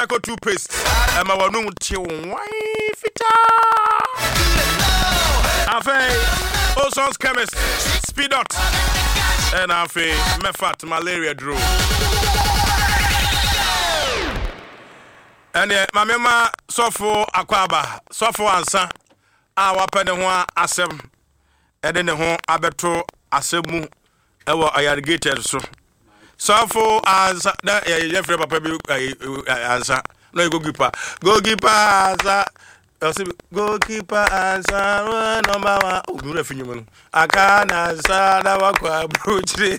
Echo toothpaste. Emma wanu chill wine fita. Afe Oson's chemist Speedot. And afe Mefat malaria drew. And my mama sofo akwaba sofo ansa a wapene ho asem ede ne ho abeto asemu ewo irrigated so sofo ansa na ye frɛ papa bi ansa no goalkeeper ansa goalkeeper ansa number 1 o no finyu no aka na ansa na wakwa brochire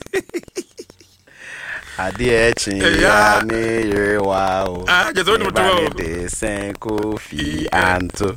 Adie ya ni yewa o. Je to mutuwa. De sen Kofi Anto.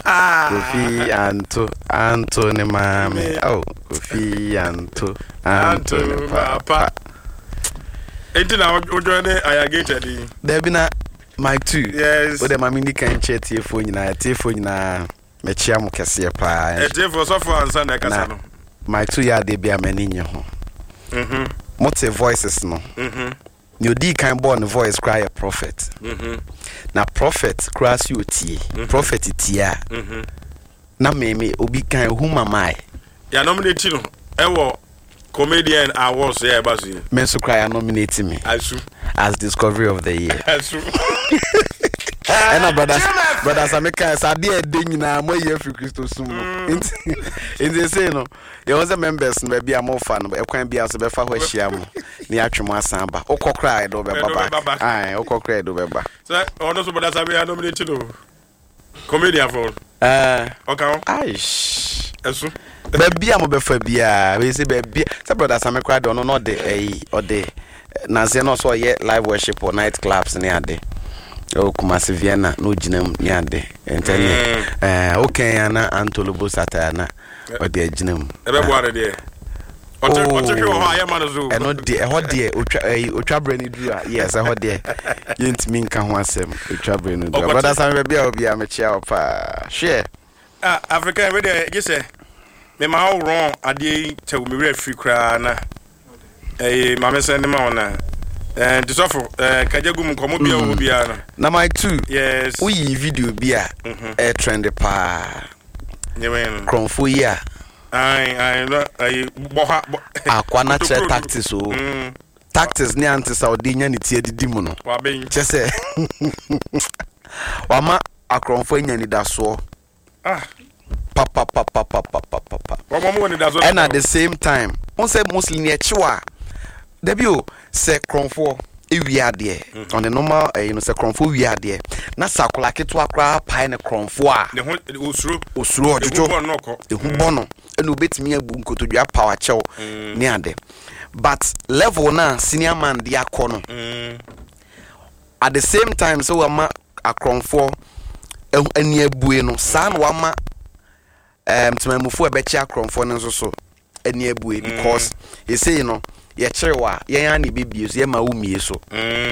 Anto ni mame. Oh, Kofi Anto ni papa. Enti na ojo ne ayagated. There be na Mike 2. Yes. O de mami ni kan che tiefo nyina me chia mo kese pa. Tiefo so for ansa na kasa no. Mike 2 ya de bia mani nye ho. Mote voices no. You di kan born voice cry a prophet. Na prophet crash you tie. Prophet tia. Na me obi kan whom am I? Ya nominate no. Ewo comedian awards ya basu. Men so cry nominate me. As discovery of the year. Asu. And brothers America sabi e de nyina mo ye free Christo sum. In the say no. There was a members no be am fan no e kwan bia so be fa ho hia mo. Ni atwemo asan ba. Okokra do be baba. Ai, okokra do be ba. So ono so brothers America nominate no. Comedian for. Okay. Aish. Asu. Baby am be fa bia. We say baby. Say brothers America do no de or de na say no so ye live worship or night clubs ni ade. O Kumasi Vienna no ginam ni ade entene okay ana antolobo satana o de ginam ebe boare de o ho ya manazo e no de ho de otwa brani dura yes e ho de yentimi nka ho asem otwa brani dura brother sam be bia me chia opa share Africa we de gise me ma how wrong ade tewu me free kra na ma me send ma ona and disofo kajagum komo bia wo bia na na Mike 2 yes we video bia trend pa nyewen kronfo ya ai boha akwana che tactics o tactics ni anti saudi nya ni tie didi mu no wa ben chese wama akronfo nya ni daso papa wa mo ni daso and at the same time on say muslim e chiwa debio se kronfo ewiade on the normal say kronfo wiade na sakola keto akra pai ne kronfo a ne ho osuro ojojo ehu bono enu betimi abu nkotodua power chew ni ade but level na senior man dia kono at the same time so wama akronfo ani abue no sa na wama tmamufu ebechi akronfo ne nso so ani abue because you say no ye cherewa ye ya ni bibie so ye ma umie so